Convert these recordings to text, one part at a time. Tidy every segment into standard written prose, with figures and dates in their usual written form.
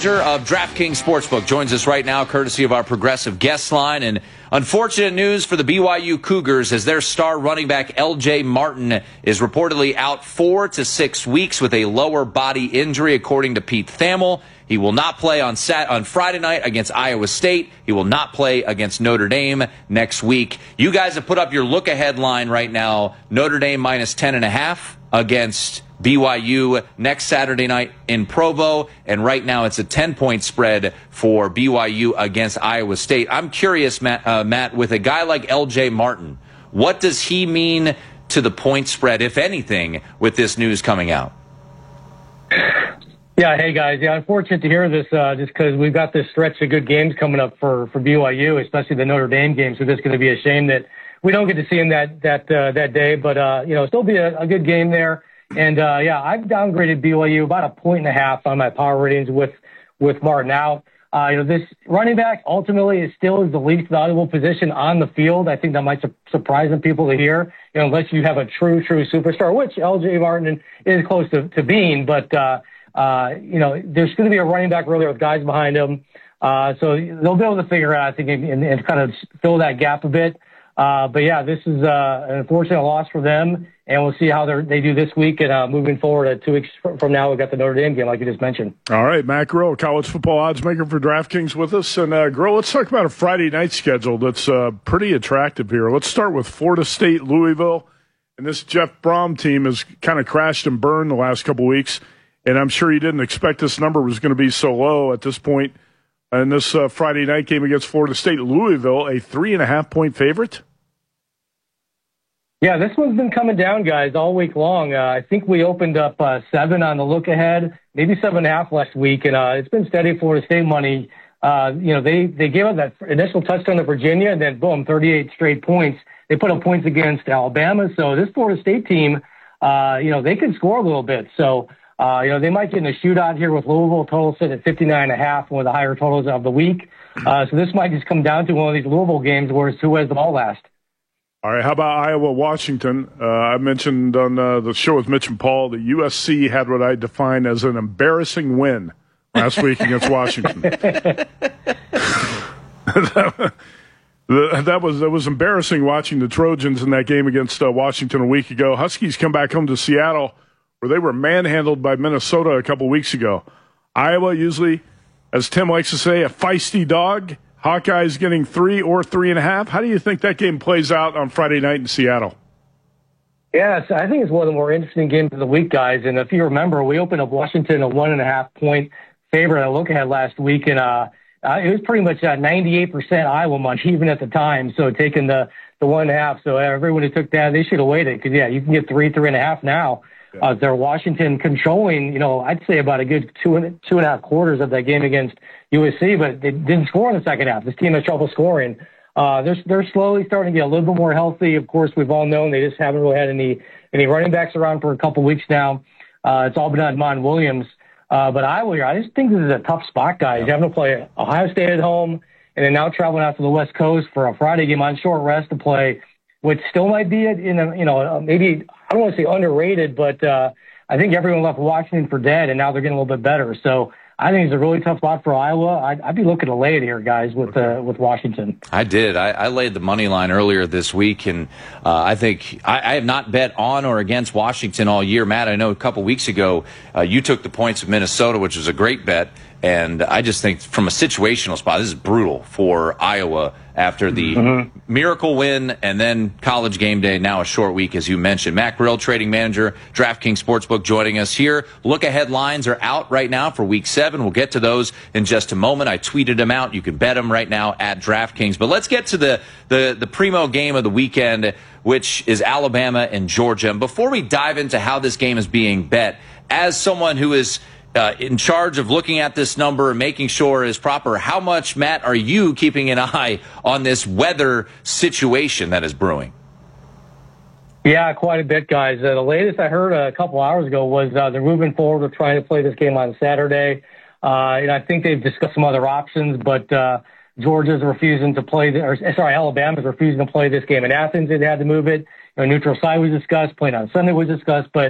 manager of DraftKings Sportsbook, joins us right now, courtesy of our progressive guest line. And unfortunate news for the BYU Cougars as their star running back L.J. Martin is reportedly out 4 to 6 weeks with a lower body injury, according to Pete Thamel. He will not play on Friday night against Iowa State. He will not play against Notre Dame next week. You guys have put up your look-ahead line right now, Notre Dame minus 10.5 against BYU next Saturday night in Provo, and right now it's a 10-point spread for BYU against Iowa State. I'm curious, Matt, with a guy like L.J. Martin, what does he mean to the point spread, if anything, with this news coming out? Yeah, hey guys. Yeah, unfortunate to hear this, just because we've got this stretch of good games coming up for BYU, especially the Notre Dame game. So it's going to be a shame that we don't get to see him that day. But still be a good game there. And I've downgraded BYU about 1.5 on my power ratings with Martin out. This running back ultimately is the least valuable position on the field. I think that might surprise some people to hear, unless you have a true superstar, which L.J. Martin is close to being. But there's going to be a running back really with guys behind him. So they'll be able to figure out, I think, and kind of fill that gap a bit. This is an unfortunate loss for them, and we'll see how they do this week. And moving forward, 2 weeks from now, we've got the Notre Dame game, like you just mentioned. All right, Matt Groh, college football odds maker for DraftKings with us. And Groh, let's talk about a Friday night schedule that's pretty attractive here. Let's start with Florida State, Louisville. And this Jeff Brom team has kind of crashed and burned the last couple weeks. And I'm sure you didn't expect this number was going to be so low at this point. And this Friday night game against Florida State, Louisville, a 3.5-point favorite? Yeah, this one's been coming down, guys, all week long. I think we opened up 7 on the look ahead, maybe 7.5 last week, and it's been steady Florida State money. They gave up that initial touchdown to Virginia, and then boom, 38 straight points. They put up points against Alabama, so this Florida State team, they can score a little bit. So, they might get in a shootout here with Louisville. Total sit at 59.5, one of the higher totals of the week. So this might just come down to one of these Louisville games where it's who has the ball last. All right, how about Iowa-Washington? I mentioned on the show with Mitch and Paul that USC had what I define as an embarrassing win last week against Washington. That was embarrassing watching the Trojans in that game against Washington a week ago. Huskies come back home to Seattle, where they were manhandled by Minnesota a couple weeks ago. Iowa usually, as Tim likes to say, a feisty dog. Hawkeyes getting 3 or 3.5. How do you think that game plays out on Friday night in Seattle? Yes, I think it's one of the more interesting games of the week, guys. And if you remember, we opened up Washington a 1.5-point favorite at look ahead last week, and it was pretty much 98% Iowa money, even at the time. So taking the 1.5, so everyone who took that, they should have waited because you can get 3.5 now. They're Washington controlling, I'd say about a good 2.5 quarters of that game against USC, but they didn't score in the second half. This team has trouble scoring. They're slowly starting to get a little bit more healthy. Of course, we've all known they just haven't really had any running backs around for a couple weeks now. It's all been on Mon Williams. But Iowa, I just think this is a tough spot, guys. You have to play Ohio State at home, and then now traveling out to the West Coast for a Friday game on short rest to play, which still might be maybe, I don't want to say underrated, but I think everyone left Washington for dead, and now they're getting a little bit better. So I think it's a really tough spot for Iowa. I'd be looking to lay it here, guys, with Washington. I did. I laid the money line earlier this week, and I think I have not bet on or against Washington all year. Matt, I know a couple weeks ago you took the points of Minnesota, which was a great bet, and I just think from a situational spot, this is brutal for Iowa after the miracle win and then college game day, now a short week, as you mentioned. Matt Grill, trading manager, DraftKings Sportsbook, joining us here. Look-ahead lines are out right now for Week 7. We'll get to those in just a moment. I tweeted them out. You can bet them right now at DraftKings. But let's get to the primo game of the weekend, which is Alabama and Georgia. And before we dive into how this game is being bet, as someone who is in charge of looking at this number and making sure it is proper, how much, Matt, are you keeping an eye on this weather situation that is brewing? Yeah, quite a bit, guys. The latest I heard a couple hours ago was they're moving forward with trying to play this game on Saturday. I think they've discussed some other options, but Georgia's refusing to play, Alabama's refusing to play this game in Athens. They had to move it. Neutral site was discussed, playing on Sunday was discussed, but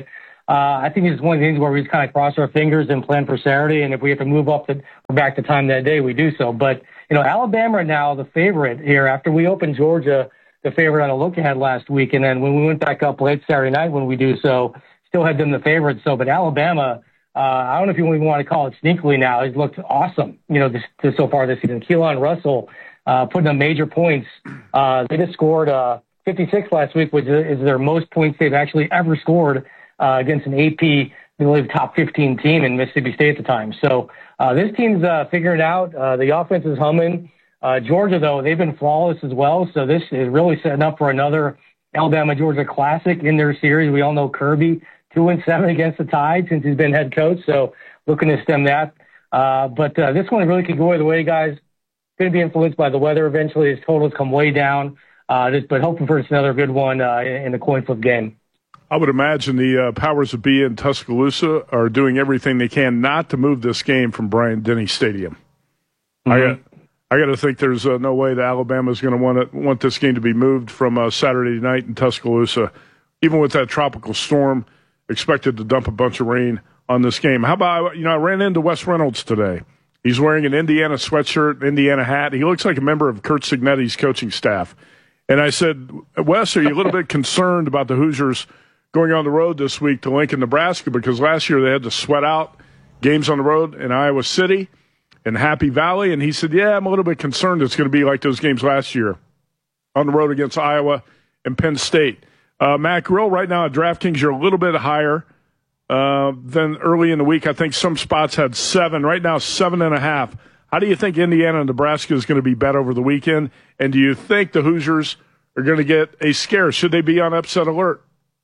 I think it's one of the things where we just kind of cross our fingers and plan for Saturday. And if we have to move up back to time that day, we do so. But, Alabama now the favorite here after we opened Georgia, the favorite on a look ahead last week. And then when we went back up late Saturday night when we do so, still had them the favorite. So, but Alabama, I don't know if you even want to call it sneakily now. He's looked awesome, so far this season. Keelan Russell putting up major points. They just scored 56 last week, which is their most points they've actually ever scored against an AP, I believe, top 15 team in Mississippi State at the time. So this team's figuring it out. The offense is humming. Georgia, though, they've been flawless as well. So this is really setting up for another Alabama-Georgia classic in their series. We all know Kirby, 2-7 against the Tide since he's been head coach. So looking to stem that. But this one really could go either way, guys. Going to be influenced by the weather eventually. His totals come way down. But hoping for another good one in the coin flip game. I would imagine the powers that be in Tuscaloosa are doing everything they can not to move this game from Bryant-Denny Stadium. Mm-hmm. I got to think there's no way that Alabama is going to want this game to be moved from Saturday night in Tuscaloosa, even with that tropical storm expected to dump a bunch of rain on this game. How about, I ran into Wes Reynolds today. He's wearing an Indiana sweatshirt, Indiana hat. He looks like a member of Curt Cignetti's coaching staff. And I said, Wes, are you a little bit concerned about the Hoosiers going on the road this week to Lincoln, Nebraska? Because last year they had to sweat out games on the road in Iowa City and Happy Valley. And he said, yeah, I'm a little bit concerned it's going to be like those games last year on the road against Iowa and Penn State. Matt Grill, right now at DraftKings, you're a little bit higher than early in the week. I think some spots had 7. Right now, 7.5. How do you think Indiana and Nebraska is going to be bet over the weekend? And do you think the Hoosiers are going to get a scare? Should they be on upset alert?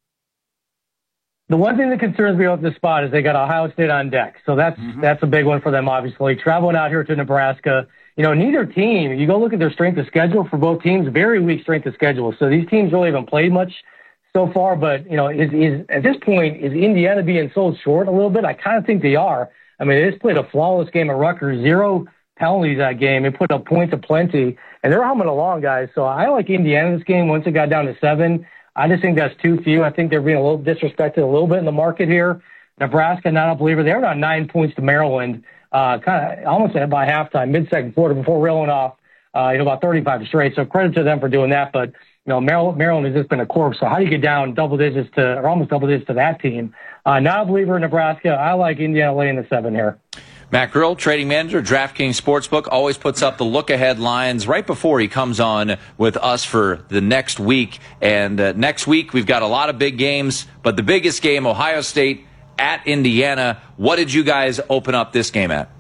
The one thing that concerns me about this spot is they got Ohio State on deck. So that's a big one for them, obviously. Traveling out here to Nebraska, neither team, you go look at their strength of schedule for both teams, very weak strength of schedule. So these teams really haven't played much so far. But, is at this point, is Indiana being sold short a little bit? I kind of think they are. I mean, they just played a flawless game at Rutgers, 0 penalties that game. They put up points aplenty, and they're humming along, guys. So I like Indiana this game once it got down to 7. I just think that's too few. I think they're being a little disrespected a little bit in the market here. Nebraska, not a believer. They were down 9 points to Maryland, kind of almost by halftime, mid-second quarter before reeling off, about 35 straight. So credit to them for doing that. But, Maryland has just been a corpse. So how do you get down double digits or almost double digits to that team? Not a believer in Nebraska. I like Indiana laying the 7 here. Matt Grill, trading manager, DraftKings Sportsbook, always puts up the look-ahead lines right before he comes on with us for the next week. And next week, we've got a lot of big games, but the biggest game, Ohio State at Indiana. What did you guys open up this game at?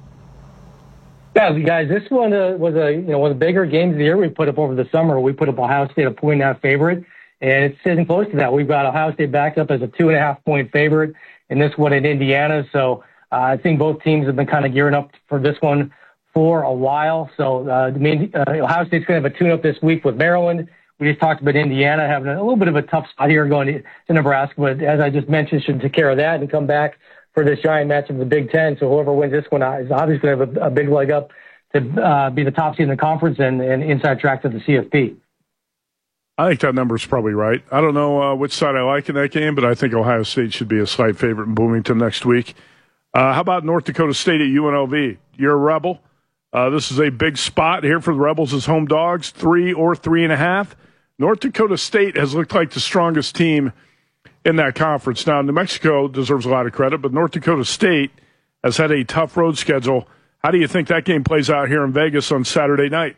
Yeah, guys, this one was one of the bigger games of the year we put up over the summer. We put up Ohio State a 1.5 favorite, and it's sitting close to that. We've got Ohio State backed up as a 2.5-point favorite in this one in Indiana. So I think both teams have been kind of gearing up for this one for a while. So Ohio State's going to have a tune-up this week with Maryland. We just talked about Indiana having a little bit of a tough spot here going to Nebraska, but as I just mentioned, should take care of that and come back for this giant match of the Big Ten. So whoever wins this one is obviously going to have a big leg up to be the top seed in the conference and inside track to the CFP. I think that number is probably right. I don't know which side I like in that game, but I think Ohio State should be a slight favorite in Bloomington next week. How about North Dakota State at UNLV? You're a Rebel. This is a big spot here for the Rebels as home dogs, 3 or 3.5. North Dakota State has looked like the strongest team in that conference. Now, New Mexico deserves a lot of credit, but North Dakota State has had a tough road schedule. How do you think that game plays out here in Vegas on Saturday night?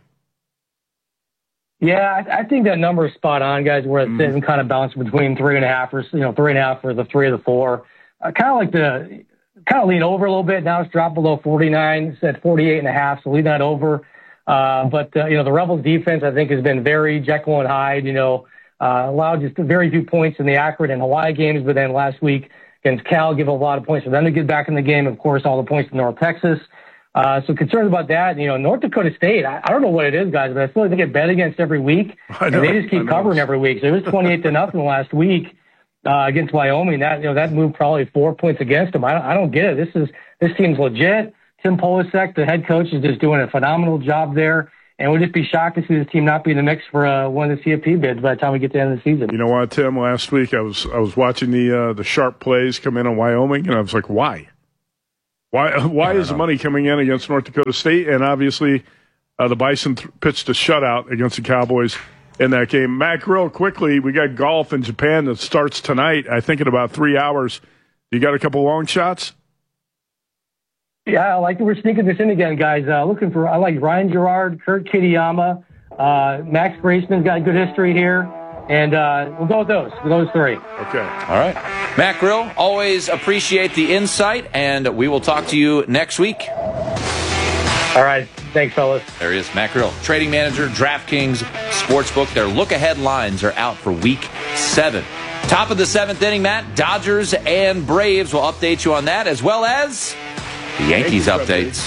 Yeah, I think that number is spot on, guys, where it's sitting kind of bouncing between 3.5 or 3.5 for the 3 or the 4. Kind of lean over a little bit. Now it's dropped below 49. It's at 48.5, so lean that over. But the Rebels defense, I think, has been very Jekyll and Hyde, allowed just very few points in the Akron and Hawaii games, but then last week against Cal, give a lot of points for them to get back in the game. Of course, all the points in North Texas. So concerned about that. North Dakota State, I don't know what it is, guys, but I feel like they get bet against every week. And they just keep covering every week. So it was 28-0 last week against Wyoming. That moved probably 4 points against them. I don't get it. This team's legit. Tim Polasek, the head coach, is just doing a phenomenal job there. and we'll just be shocked to see this team not be in the mix for one of the CFP bids by the time we get to the end of the season. You know what, Tim? Last week I was watching the sharp plays come in on Wyoming, and I was like, why? Why is the money coming in against North Dakota State? And obviously, the Bison pitched a shutout against the Cowboys in that game. Mac, real quickly, we got golf in Japan that starts tonight, I think in about 3 hours. You got a couple long shots? Yeah, I like we're sneaking this in again, guys. I like Ryan Gerard, Kurt Kitayama, Max Graceman's got a good history here, and we'll go with those. Those three. Okay. All right. Matt Grill, always appreciate the insight, and we will talk to you next week. All right. Thanks, fellas. There he is, Matt Grill, trading manager, DraftKings Sportsbook. Their look-ahead lines are out for Week 7. Top of the 7th inning, Matt, Dodgers and Braves. Will update you on that, as well as the Yankees updates.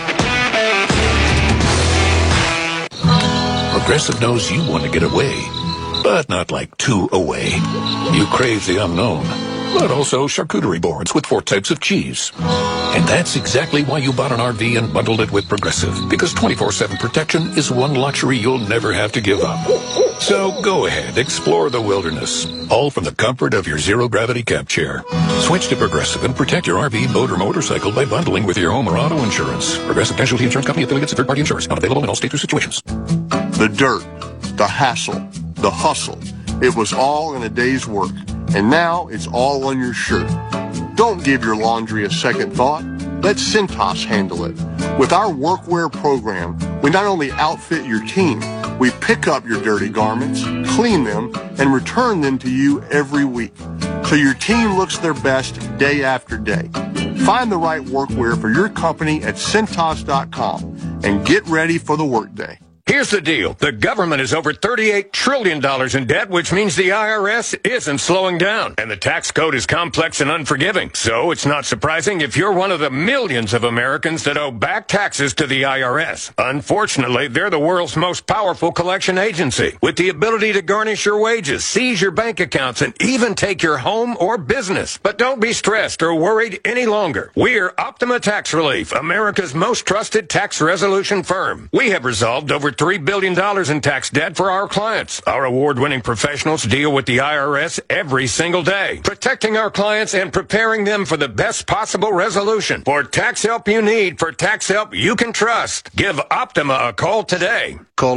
Progressive knows you want to get away, but not like too away. You crave the unknown, but also charcuterie boards with 4 types of cheese. And that's exactly why you bought an RV and bundled it with Progressive, because 24/7 protection is one luxury you'll never have to give up. So go ahead, explore the wilderness, all from the comfort of your zero-gravity cab chair. Switch to Progressive and protect your RV, boat, or motorcycle by bundling with your home or auto insurance. Progressive Casualty Insurance Company, affiliates, and third-party insurers. Not available in all states or situations. The dirt, the hassle, the hustle. It was all in a day's work, and now it's all on your shirt. Don't give your laundry a second thought. Let Cintas handle it. With our workwear program, we not only outfit your team, we pick up your dirty garments, clean them, and return them to you every week, so your team looks their best day after day. Find the right workwear for your company at Cintas.com and get ready for the workday. Here's the deal. The government is over $38 trillion in debt, which means the IRS isn't slowing down. And the tax code is complex and unforgiving. So it's not surprising if you're one of the millions of Americans that owe back taxes to the IRS. Unfortunately, they're the world's most powerful collection agency, with the ability to garnish your wages, seize your bank accounts, and even take your home or business. But don't be stressed or worried any longer. We're Optima Tax Relief, America's most trusted tax resolution firm. We have resolved over $3 billion in tax debt for our clients. Our award-winning professionals deal with the IRS every single day, protecting our clients and preparing them for the best possible resolution. For tax help you need, for tax help you can trust, give Optima a call today. Call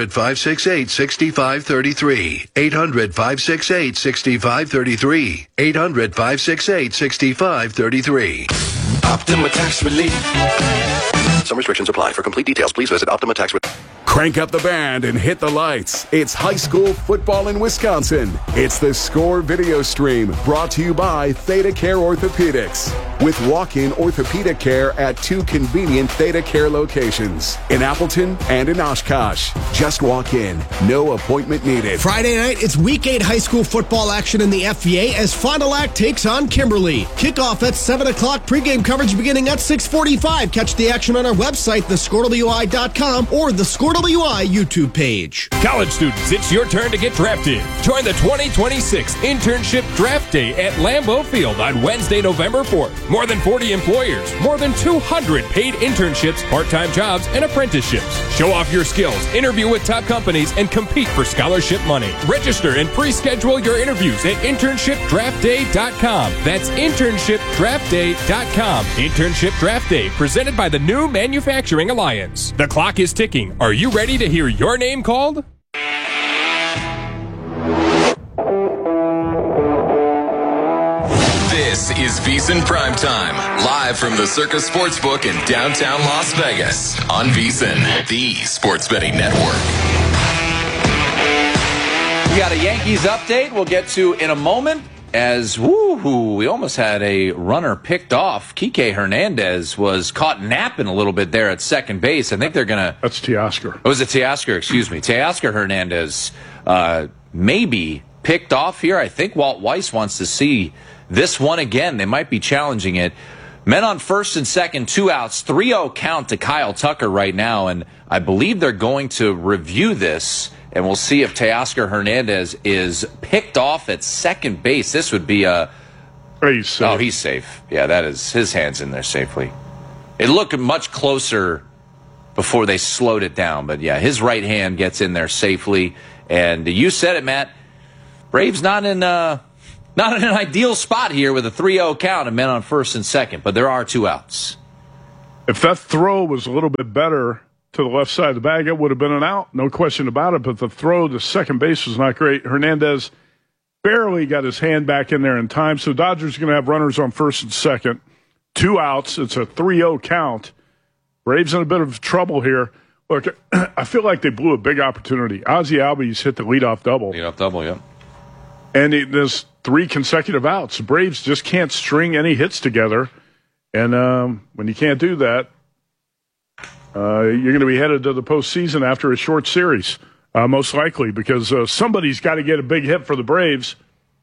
800-568-6533. 800-568-6533. 800-568-6533. Optima Tax Relief. Some restrictions apply. For complete details, please visit Optima Tax Relief. Crank up the band and hit the lights. It's high school football in Wisconsin. It's the Score video stream brought to you by Theta Care Orthopedics. With walk-in orthopedic care at 2 convenient Theta Care locations in Appleton and in Oshkosh. Just walk in. No appointment needed. Friday night, it's Week 8 high school football action in the FVA as Fond du Lac takes on Kimberly. Kickoff at 7 o'clock, pregame coverage beginning at 6:45. Catch the action on our website, thescorewi.com or the Score WI YouTube page. College students, it's your turn to get drafted. Join the 2026 Internship Draft Day at Lambeau Field on Wednesday, November 4th. More than 40 employers, more than 200 paid internships, part-time jobs, and apprenticeships. Show off your skills, interview with top companies, and compete for scholarship money. Register and pre-schedule your interviews at internshipdraftday.com. That's internshipdraftday.com. Internship Draft Day, presented by the New Manufacturing Alliance. The clock is ticking. Are you ready to hear your name called? This is VSiN Primetime, live from the Circus Sportsbook in downtown Las Vegas on VSiN, the sports betting network. We got a Yankees update we'll get to in a moment. As we almost had a runner picked off. Kike Hernandez was caught napping a little bit there at second base. I think they're going to... That's Teoscar. Oh, was it Teoscar? Excuse me. Teoscar Hernandez maybe picked off here. I think Walt Weiss wants to see this one again. They might be challenging it. Men on first and second, 2 outs, 3-0 count to Kyle Tucker right now, and I believe they're going to review this, and we'll see if Teoscar Hernandez is picked off at second base. This would be a... He's safe. Oh, he's safe. Yeah, that is his hand's in there safely. It looked much closer before they slowed it down. But, yeah, his right hand gets in there safely. And you said it, Matt. Braves not in an ideal spot here with a 3-0 count and men on first and second, but there are 2 outs. If that throw was a little bit better to the left side of the bag, it would have been an out, no question about it. But the throw to second base was not great. Hernandez barely got his hand back in there in time, so Dodgers are going to have runners on first and second. 2 outs. It's a 3-0 count. Braves in a bit of trouble here. Look, I feel like they blew a big opportunity. Ozzie Albies hit the leadoff double. Leadoff double, yeah. And there's 3 consecutive outs. The Braves just can't string any hits together. And when you can't do that, you're going to be headed to the postseason after a short series, most likely, because somebody's got to get a big hit for the Braves.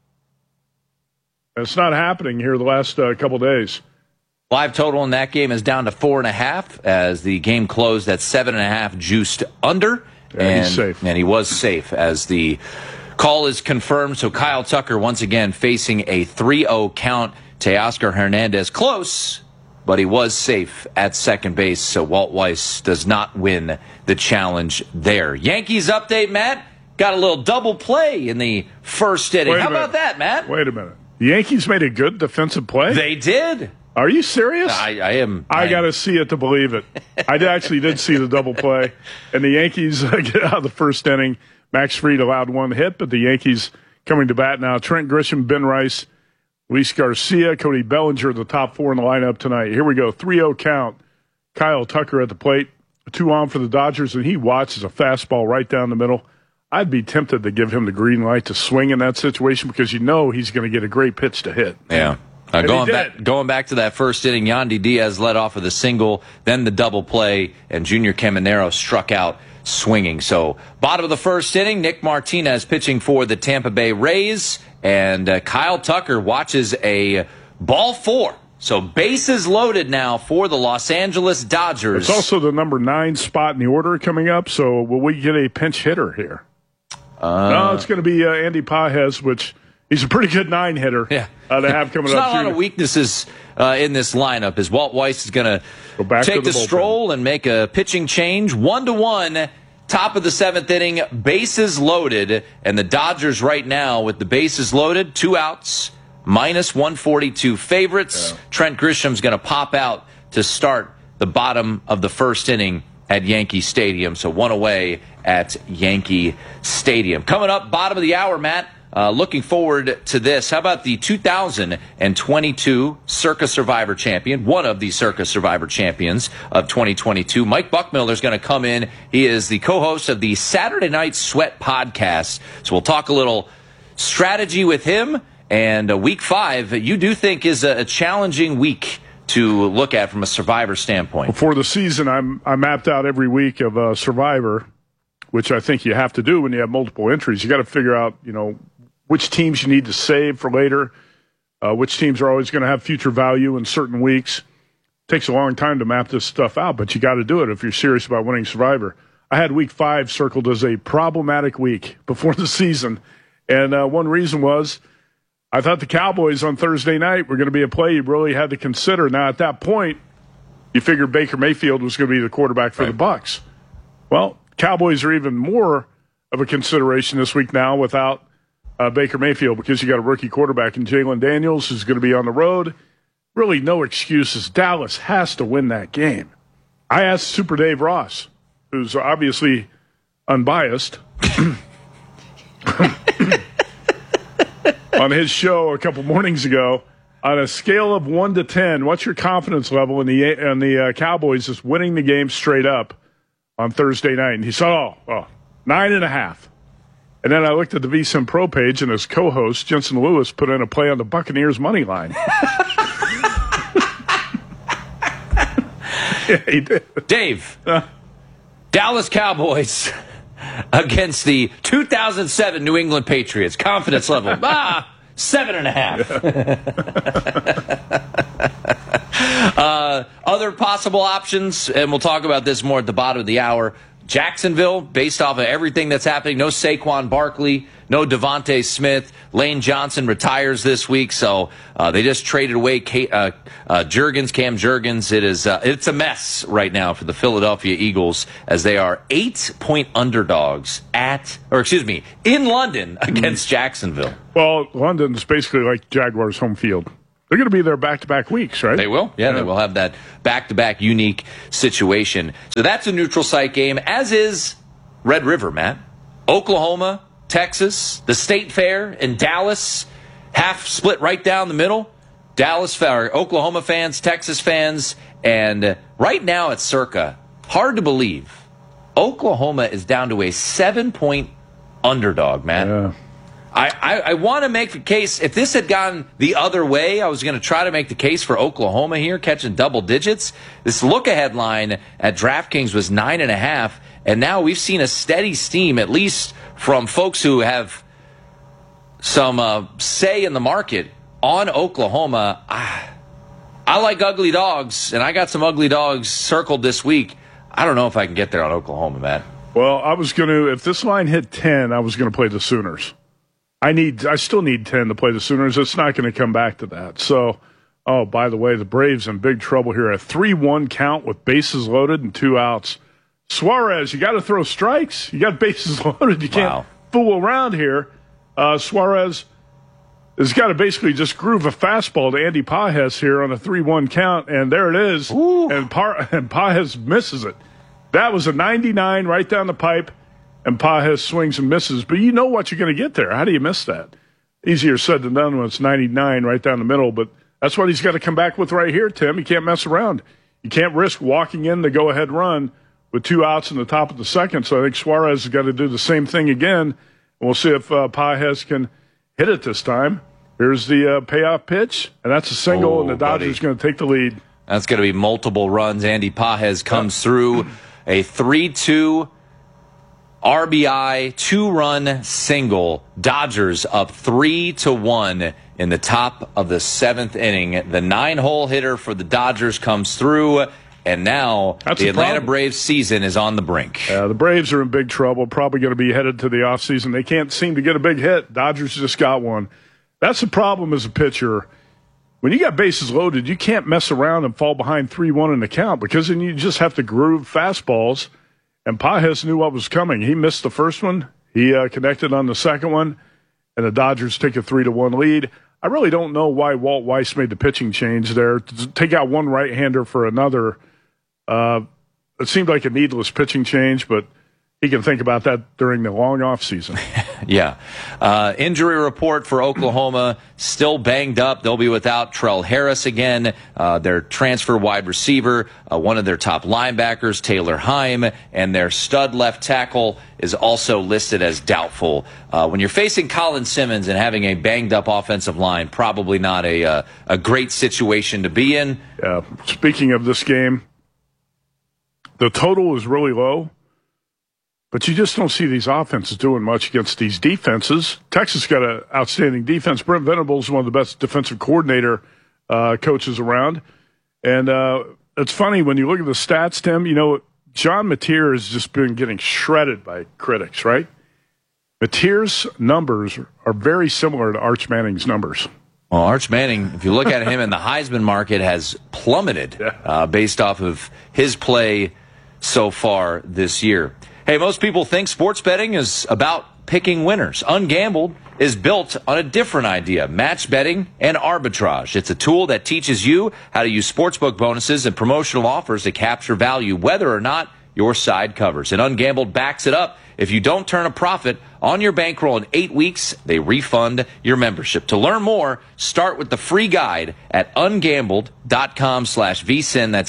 And it's not happening here the last couple days. Live total in that game is down to 4.5 as the game closed at 7.5 juiced under. And he's safe. And he was safe as the call is confirmed. So Kyle Tucker once again facing a 3-0 count. Teoscar Hernandez close, but he was safe at second base. So Walt Weiss does not win the challenge there. Yankees update, Matt. Got a little double play in the first inning. How about that, Matt? Wait a minute. The Yankees made a good defensive play? They did. Are you serious? I am. I got to see it to believe it. I actually did see the double play. And the Yankees get out of the first inning. Max Fried allowed 1 hit, but the Yankees coming to bat now. Trent Grisham, Ben Rice, Luis Garcia, Cody Bellinger, the top 4 in the lineup tonight. Here we go. 3-0 count. Kyle Tucker at the plate. 2 on for the Dodgers, and he watches a fastball right down the middle. I'd be tempted to give him the green light to swing in that situation because you know he's going to get a great pitch to hit. Yeah. Going back to that first inning, Yandy Diaz led off with a single, then the double play, and Junior Caminero struck out swinging. So bottom of the first inning, Nick Martinez pitching for the Tampa Bay Rays, and Kyle Tucker watches a ball 4. So bases loaded now for the Los Angeles Dodgers. It's also the number 9 spot in the order coming up, so will we get a pinch hitter here? No, it's going to be Andy Pages, which he's a pretty good 9 hitter. Yeah. To have coming There's up. not a lot of weaknesses in this lineup as Walt Weiss is going to take the stroll and make a pitching change. 1-1, top of the 7th inning, bases loaded, and the Dodgers right now with the bases loaded, 2 outs, minus 142 favorites. Yeah. Trent Grisham's going to pop out to start the bottom of the first inning at Yankee Stadium. So 1 away at Yankee Stadium. Coming up, bottom of the hour, Matt. Looking forward to this. How about the 2022 Circa Survivor champion, one of the Circa Survivor champions of 2022? Mike Buckmiller is going to come in. He is the co-host of the Saturday Night Sweat podcast. So we'll talk a little strategy with him. And week 5, you do think is a challenging week to look at from a Survivor standpoint. Before the season, I mapped out every week of Survivor, which I think you have to do when you have multiple entries. You got to figure out, which teams you need to save for later, which teams are always going to have future value in certain weeks. It takes a long time to map this stuff out, but you got to do it if you're serious about winning Survivor. I had week 5 circled as a problematic week before the season, and one reason was I thought the Cowboys on Thursday night were going to be a play you really had to consider. Now, at that point, you figured Baker Mayfield was going to be the quarterback for the Bucs. Well, Cowboys are even more of a consideration this week now without Baker Mayfield because you got a rookie quarterback in Jalen Daniels who's going to be on the road. Really no excuses. Dallas has to win that game. I asked Super Dave Ross, who's obviously unbiased, on his show a couple mornings ago, on a scale of 1 to 10, what's your confidence level in the Cowboys just winning the game straight up on Thursday night? And he said, 9.5. And then I looked at the VSiN Pro page, and his co-host, Jensen Lewis, put in a play on the Buccaneers money line. Yeah, he did. Dave, Dallas Cowboys against the 2007 New England Patriots. Confidence level, 7.5. Other possible options, and we'll talk about this more at the bottom of the hour. Jacksonville, based off of everything that's happening, no Saquon Barkley, no Devontae Smith. Lane Johnson retires this week, so they just traded away Cam Jurgens. It's a mess right now for the Philadelphia Eagles as they are 8-point underdogs in London against Jacksonville. Well, London's basically like Jaguars' home field. They're going to be there back-to-back weeks, right? They will. Yeah, they will have that back-to-back unique situation. So that's a neutral site game, as is Red River, Matt. Oklahoma, Texas, the State Fair in Dallas, half split right down the middle. Oklahoma fans, Texas fans, and right now at Circa, hard to believe, Oklahoma is down to a 7-point underdog, Matt. Yeah. I want to make the case. If this had gone the other way, I was going to try to make the case for Oklahoma here, catching double digits. This look-ahead line at DraftKings was 9.5, and now we've seen a steady steam, at least from folks who have some say in the market on Oklahoma. I like ugly dogs, and I got some ugly dogs circled this week. I don't know if I can get there on Oklahoma, Matt. Well, I was going to, if this line hit 10, I was going to play the Sooners. I still need 10 to play the Sooners. It's not going to come back to that. So, by the way, the Braves in big trouble here. A 3-1 count with bases loaded and 2 outs. Suarez, you got to throw strikes. You got bases loaded. You can't fool around here. Suarez has got to basically just groove a fastball to Andy Pages here on a 3-1 count, and there it is. And Pages misses it. That was a 99 right down the pipe. And Pages swings and misses. But you know what you're going to get there. How do you miss that? Easier said than done when it's 99 right down the middle. But that's what he's got to come back with right here, Tim. He can't mess around. You can't risk walking in the go-ahead run with 2 outs in the top of the second. So I think Suarez has got to do the same thing again. And we'll see if Pages can hit it this time. Here's the payoff pitch. And that's a single, and the Dodgers are going to take the lead. That's going to be multiple runs. Andy Pages comes through a 3-2 RBI 2-run single. Dodgers up 3-1 in the top of the 7th inning. The 9-hole hitter for the Dodgers comes through, and now the Atlanta Braves season is on the brink. The Braves are in big trouble, probably going to be headed to the offseason. They can't seem to get a big hit. Dodgers just got one. That's the problem as a pitcher. When you got bases loaded, you can't mess around and fall behind 3-1 in the count, because then you just have to groove fastballs. And Pages knew what was coming. He missed the first one. He connected on the second one, and the Dodgers take a 3-1 lead. I really don't know why Walt Weiss made the pitching change there. To take out one right-hander for another, it seemed like a needless pitching change, but he can think about that during the long off season. Yeah. Injury report for Oklahoma, still banged up. They'll be without Trell Harris again, their transfer wide receiver, one of their top linebackers, Taylor Heim, and their stud left tackle is also listed as doubtful. When you're facing Colin Simmons and having a banged up offensive line, probably not a great situation to be in. Speaking of this game, the total is really low. But you just don't see these offenses doing much against these defenses. Texas got an outstanding defense. Brent Venables is one of the best defensive coordinator coaches around. And it's funny, when you look at the stats, Tim, you know, John Mateer has just been getting shredded by critics, right? Mateer's numbers are very similar to Arch Manning's numbers. Well, Arch Manning, if you look at him in the Heisman market, has plummeted based off of his play so far this year. Hey, most people think sports betting is about picking winners. Ungambled is built on a different idea: match betting and arbitrage. It's a tool that teaches you how to use sportsbook bonuses and promotional offers to capture value, whether or not your side covers. And Ungambled backs it up. If you don't turn a profit on your bankroll in 8 weeks, they refund your membership. To learn more, start with the free guide at ungambled.com/vsin. That's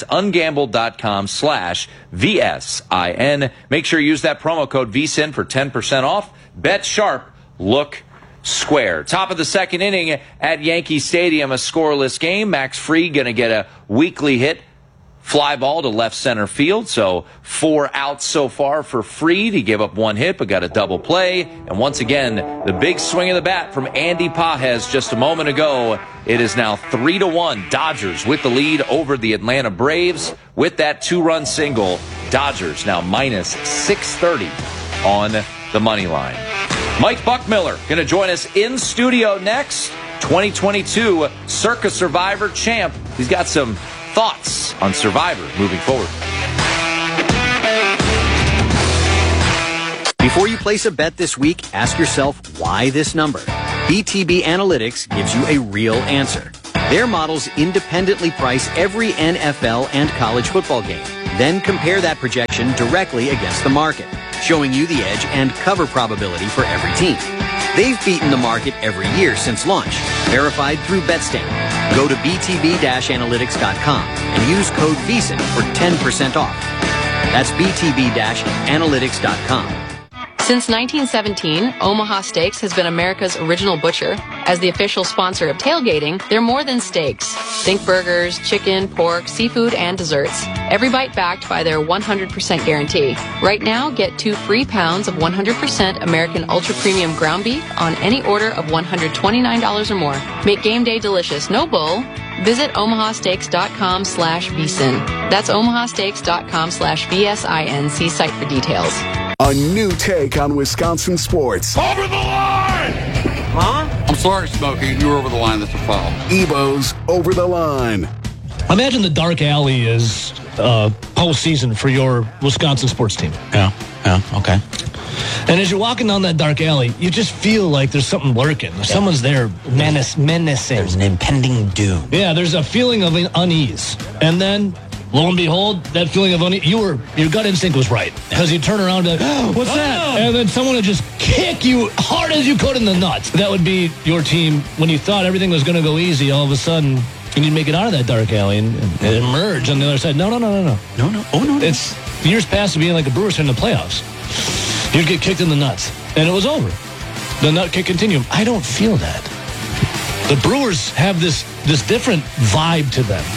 ungambled.com/VSIN. Make sure you use that promo code VSIN for 10% off. Bet sharp, look square. Top of the second inning at Yankee Stadium, a scoreless game. Max Fried going to get a weekly hit. Fly ball to left center field, so 4 outs so far for Fried. He gave up 1 hit, but got a double play. And once again, the big swing of the bat from Andy Pages just a moment ago. It is now 3-1. Dodgers with the lead over the Atlanta Braves with that 2-run single Dodgers now minus 630 on the money line. Mike Buckmiller going to join us in studio next. 2022 Circa Survivor champ. He's got some thoughts on Survivor moving forward. Before you place a bet this week, ask yourself, why this number? BTB Analytics gives you a real answer. Their models independently price every NFL and college football game, then compare that projection directly against the market, showing you the edge and cover probability for every team. They've beaten the market every year since launch, verified through BetStamp. Go to btb-analytics.com and use code VEASAN for 10% off. That's btb-analytics.com. Since 1917, Omaha Steaks has been America's original butcher. As the official sponsor of tailgating, they're more than steaks. Think burgers, chicken, pork, seafood, and desserts. Every bite backed by their 100% guarantee. Right now, get 2 free pounds of 100% American Ultra Premium ground beef on any order of $129 or more. Make game day delicious, no bull. Visit omahasteaks.com/VSIN. That's omahasteaks.com/VSIN. See site for details. A new take on Wisconsin sports. Over the line! Huh? I'm sorry, Smokey. You were over the line. That's a foul. Ebo's Over the Line. Imagine the dark alley is postseason for your Wisconsin sports team. Yeah, okay. And as you're walking down that dark alley, you just feel like there's something lurking. Someone's there menacing. There's an impending doom. Yeah, there's a feeling of unease. And then, lo and behold, that feeling of unease, your gut instinct was right. Because you turn around and be like, oh, what's that? And then someone would just kick you hard as you could in the nuts. That would be your team when you thought everything was going to go easy. All of a sudden, you need to make it out of that dark alley and emerge on the other side. No. Oh, no. It's years past of being like a Brewers in the playoffs. You'd get kicked in the nuts, and it was over. The nut kick continuum. I don't feel that. The Brewers have this different vibe to them.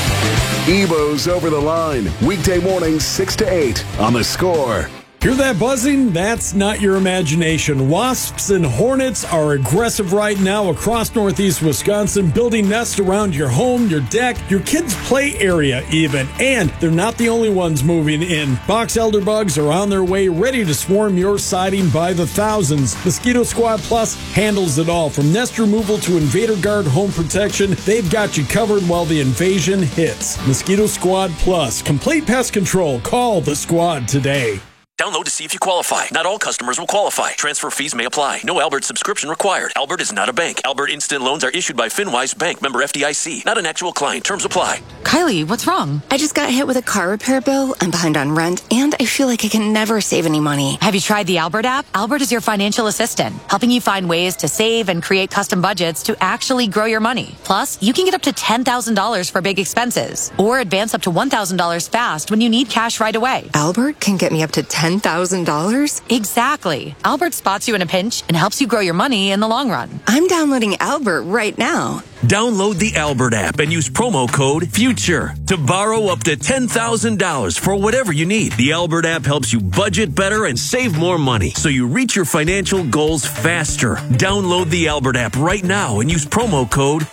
Ebo's Over the Line, weekday mornings 6 to 8 on The Score. Hear that buzzing? That's not your imagination. Wasps and hornets are aggressive right now across northeast Wisconsin, building nests around your home, your deck, your kids' play area even. And they're not the only ones moving in. Box elder bugs are on their way, ready to swarm your siding by the thousands. Mosquito Squad Plus handles it all. From nest removal to Invader Guard home protection, they've got you covered while the invasion hits. Mosquito Squad Plus. Complete pest control. Call the squad today. Download to see if you qualify. Not all customers will qualify. Transfer fees may apply. No Albert subscription required. Albert is not a bank. Albert Instant Loans are issued by FinWise Bank, member FDIC. Not an actual client. Terms apply. Kylie, what's wrong? I just got hit with a car repair bill. I'm behind on rent, and I feel like I can never save any money. Have you tried the Albert app? Albert is your financial assistant, helping you find ways to save and create custom budgets to actually grow your money. Plus, you can get up to $10,000 for big expenses, or advance up to $1,000 fast when you need cash right away. Albert can get me up to $10,000? Exactly. Albert spots you in a pinch and helps you grow your money in the long run. I'm downloading Albert right now. Download the Albert app and use promo code FUTURE to borrow up to $10,000 for whatever you need. The Albert app helps you budget better and save more money so you reach your financial goals faster. Download the Albert app right now and use promo code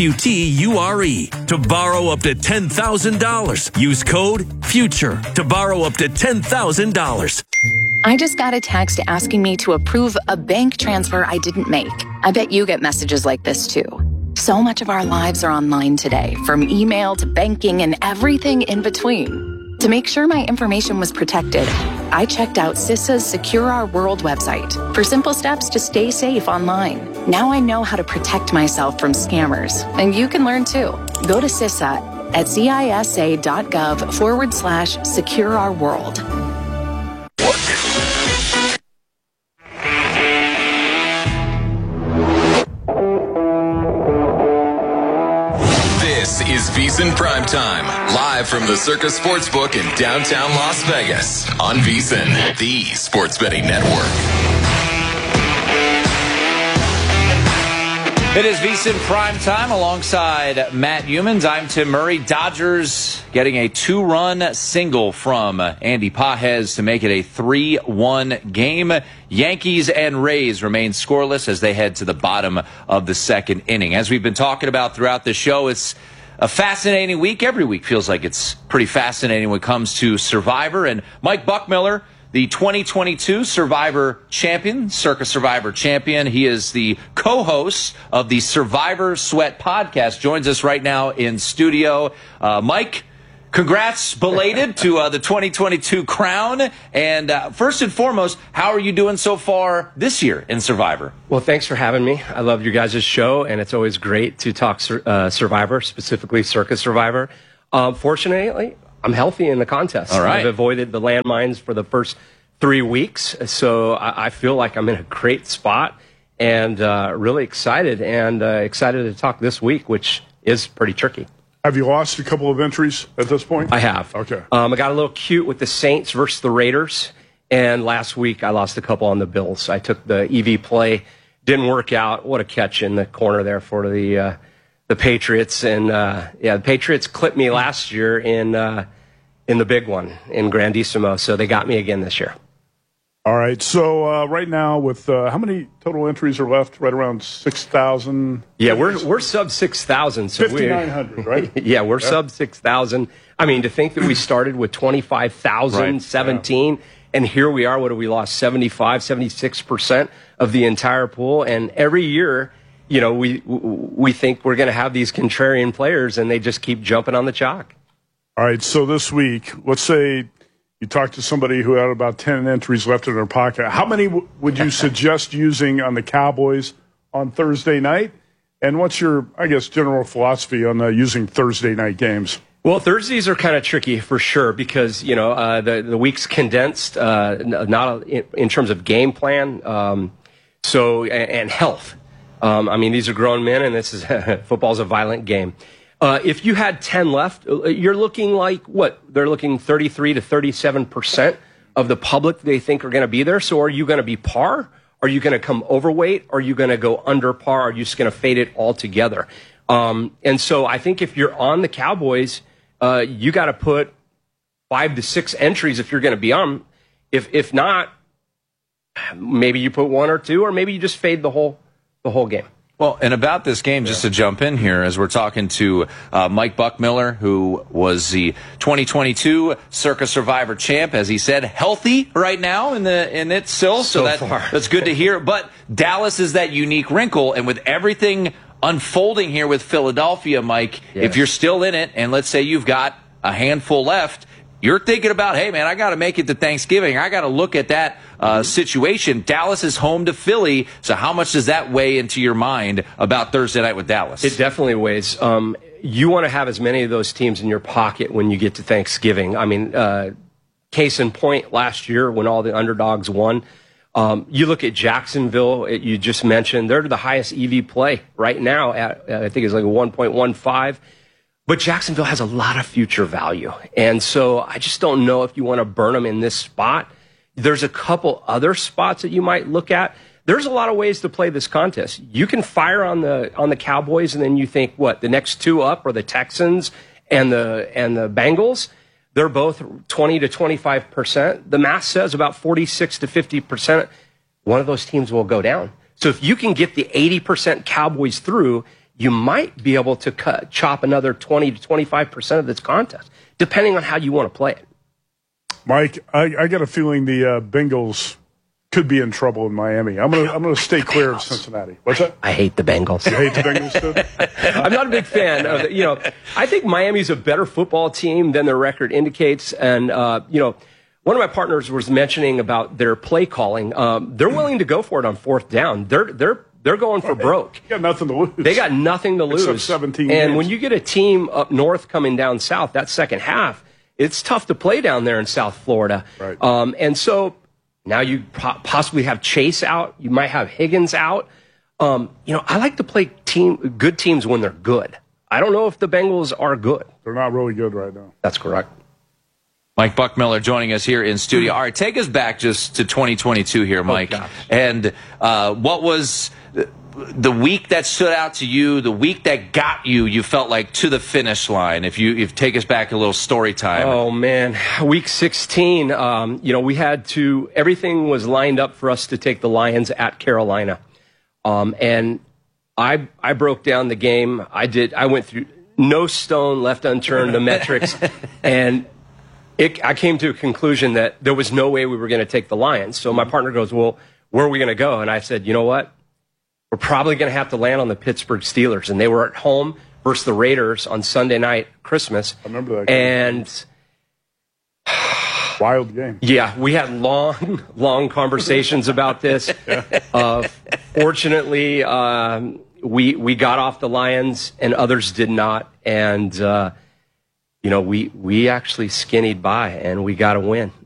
FUTURE to borrow up to $10,000. Use code FUTURE to borrow up to $10,000. I just got a text asking me to approve a bank transfer I didn't make. I bet you get messages like this too. So much of our lives are online today, from email to banking and everything in between. To make sure my information was protected, I checked out CISA's Secure Our World website for simple steps to stay safe online. Now I know how to protect myself from scammers, and you can learn too. Go to CISA at CISA.gov/Secure Our World. This is VSiN Primetime, live from the Circa Sportsbook in downtown Las Vegas on VSiN, the sports betting network. It is VSiN Primetime alongside Matt Humans. I'm Tim Murray. Dodgers getting a 2-run single from Andy Pages to make it a 3-1 game. Yankees and Rays remain scoreless as they head to the bottom of the second inning. As we've been talking about throughout the show, it's a fascinating week. Every week feels like it's pretty fascinating when it comes to Survivor. And Mike Buckmiller, the 2022 Survivor champion, Circa Survivor champion. He is the co-host of the Survivor Sweat podcast. Joins us right now in studio. Mike, congrats belated to the 2022 crown. And first and foremost, how are you doing so far this year in Survivor? Well, thanks for having me. I love your guys' show, and it's always great to talk Survivor, specifically Circa Survivor. Fortunately, I'm healthy in the contest. All right. I've avoided the landmines for the first 3 weeks, so I feel like I'm in a great spot and really excited, excited to talk this week, which is pretty tricky. Have you lost a couple of entries at this point? I have. Okay. I got a little cute with the Saints versus the Raiders, and last week I lost a couple on the Bills. I took the EV play, didn't work out. What a catch in the corner there for the Patriots, and the Patriots clipped me last year in the big one in Grandissimo, so they got me again this year. All right, so right now with how many total entries are left? Right around 6,000? Yeah, we're sub 6,000. So 5,900, right? Yeah, we're sub 6,000. I mean, to think that we started with 25,000, 17, and here we are, what have we lost? 75, 76% of the entire pool, and every year, you know, we think we're going to have these contrarian players, and they just keep jumping on the chalk. All right, so this week, let's say you talk to somebody who had about 10 entries left in their pocket. How many would you suggest using on the Cowboys on Thursday night? And what's your, I guess, general philosophy on using Thursday night games? Well, Thursdays are kind of tricky for sure because, you know, the week's condensed, not in terms of game plan, and health. I mean, these are grown men, and this is football's a violent game. If you had 10 left, you're looking like what? They're looking 33 to 37% of the public they think are going to be there. So are you going to be par? Are you going to come overweight? Are you going to go under par? Are you just going to fade it altogether? And so I think if you're on the Cowboys, you got to put 5 to 6 entries if you're going to be on. If not, maybe you put 1 or 2, or maybe you just fade the whole game. Well, and about this game, just to jump in here, as we're talking to Mike Buckmiller, who was the 2022 Circa Survivor champ, as he said, healthy right now in it still, so that's good to hear. But Dallas is that unique wrinkle, and with everything unfolding here with Philadelphia, Mike, if you're still in it, and let's say you've got a handful left, you're thinking about, hey, man, I got to make it to Thanksgiving. I got to look at that situation. Dallas is home to Philly, so how much does that weigh into your mind about Thursday night with Dallas? It definitely weighs. You want to have as many of those teams in your pocket when you get to Thanksgiving. I mean, case in point, last year when all the underdogs won, you look at Jacksonville, you just mentioned, they're the highest EV play right now at, I think it's like a 1.15. But Jacksonville has a lot of future value. And so I just don't know if you want to burn them in this spot. There's a couple other spots that you might look at. There's a lot of ways to play this contest. You can fire on the Cowboys, and then you think, what, the next 2 up are the Texans and the Bengals? They're both 20 to 25%. The math says about 46 to 50%. One of those teams will go down. So if you can get the 80% Cowboys through, you might be able to chop another 20 to 25% of this contest, depending on how you want to play it. Mike, I got a feeling the Bengals could be in trouble in Miami. I'm gonna stay clear of Cincinnati. What's that? I hate the Bengals. You hate the Bengals too? I'm not a big fan of it. You know, I think Miami's a better football team than their record indicates. And you know, one of my partners was mentioning about their play calling. They're willing to go for it on 4th down. They're going for broke. They got nothing to lose. They got nothing to lose. Except 17 and games. when you get a team up north coming down south, that second half, it's tough to play down there in South Florida. Right. And so now you possibly have Chase out. You might have Higgins out. You know, I like to play good teams when they're good. I don't know if the Bengals are good. They're not really good right now. That's correct. Mike Buckmiller joining us here in studio. All right, take us back just to 2022 here, Mike. And what was the week that stood out to you, the week that got you felt like to the finish line? If you take us back a little story time. Oh, man. Week 16, you know, we had to, everything was lined up for us to take the Lions at Carolina. And I broke down the game. I went through no stone left unturned, the metrics. And I came to a conclusion that there was no way we were going to take the Lions. So my partner goes, well, where are we going to go? And I said, you know what? We're probably going to have to land on the Pittsburgh Steelers. And they were at home versus the Raiders on Sunday night, Christmas. I remember that game. And wild game. Yeah, we had long conversations about this. Fortunately, we got off the Lions and others did not. And, we actually skinnied by and we got a win.